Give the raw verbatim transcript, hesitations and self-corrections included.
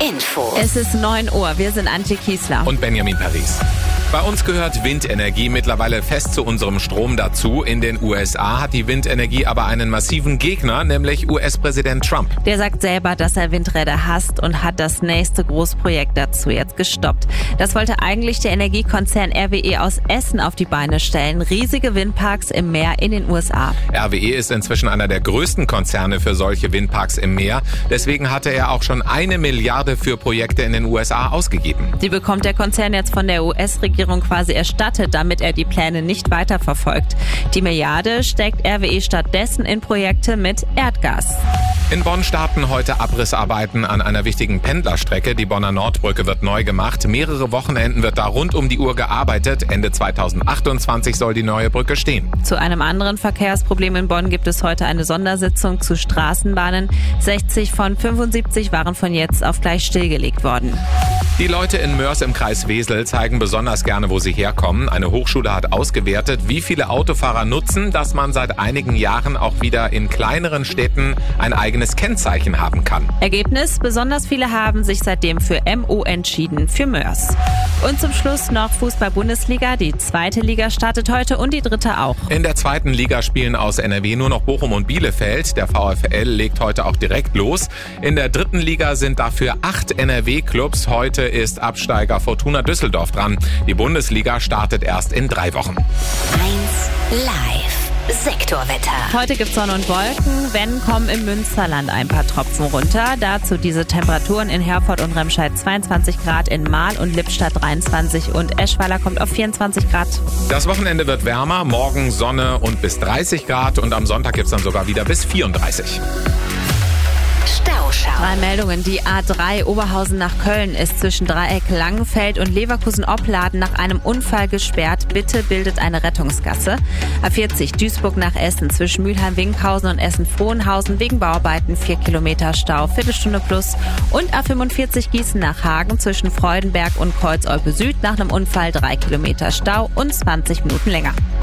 Info. Es ist neun Uhr, wir sind Antje Kiesler. Und Benjamin Paris. Bei uns gehört Windenergie mittlerweile fest zu unserem Strom dazu. In den U S A hat die Windenergie aber einen massiven Gegner, nämlich U S-Präsident Trump. Der sagt selber, dass er Windräder hasst und hat das nächste Großprojekt dazu jetzt gestoppt. Das wollte eigentlich der Energiekonzern R W E aus Essen auf die Beine stellen. Riesige Windparks im Meer in den U S A. R W E ist inzwischen einer der größten Konzerne für solche Windparks im Meer. Deswegen hatte er auch schon eine Milliarde für Projekte in den U S A ausgegeben. Die bekommt der Konzern jetzt von der U S-Regierung quasi erstattet, damit er die Pläne nicht weiterverfolgt. Die Milliarde steckt R W E stattdessen in Projekte mit Erdgas. In Bonn starten heute Abrissarbeiten an einer wichtigen Pendlerstrecke. Die Bonner Nordbrücke wird neu gemacht. Mehrere Wochenenden wird da rund um die Uhr gearbeitet. Ende zweitausendachtundzwanzig soll die neue Brücke stehen. Zu einem anderen Verkehrsproblem in Bonn gibt es heute eine Sondersitzung zu Straßenbahnen. sechzig von fünfundsiebzig waren von jetzt auf gleich stillgelegt worden. Die Leute in Moers im Kreis Wesel zeigen besonders gerne, wo sie herkommen. Eine Hochschule hat ausgewertet, wie viele Autofahrer nutzen, dass man seit einigen Jahren auch wieder in kleineren Städten ein eigenes Kennzeichen haben kann. Ergebnis: Besonders viele haben sich seitdem für M O entschieden, für Moers. Und zum Schluss noch Fußball-Bundesliga. Die zweite Liga startet heute und die dritte auch. In der zweiten Liga spielen aus N R W nur noch Bochum und Bielefeld. Der VfL legt heute auch direkt los. In der dritten Liga sind dafür acht N R W-Clubs. Heute ist Absteiger Fortuna Düsseldorf dran. Die Bundesliga startet erst in drei Wochen. eins Live. Sektorwetter. Heute gibt's Sonne und Wolken. Wenn, kommen im Münsterland ein paar Tropfen runter. Dazu diese Temperaturen in Herford und Remscheid zweiundzwanzig Grad, in Marl und Lippstadt dreiundzwanzig und Eschweiler kommt auf vierundzwanzig Grad. Das Wochenende wird wärmer, morgen Sonne und bis dreißig Grad und am Sonntag gibt's dann sogar wieder bis vierunddreißig. Stauschau. Drei Meldungen. Die A drei Oberhausen nach Köln ist zwischen Dreieck Langenfeld und Leverkusen-Opladen nach einem Unfall gesperrt. Bitte bildet eine Rettungsgasse. A vierzig Duisburg nach Essen zwischen Mülheim-Winkhausen und Essen-Frohnhausen wegen Bauarbeiten vier Kilometer Stau, Viertelstunde plus. Und A fünfundvierzig Gießen nach Hagen zwischen Freudenberg und Kreuz-Olpe Süd nach einem Unfall drei Kilometer Stau und zwanzig Minuten länger.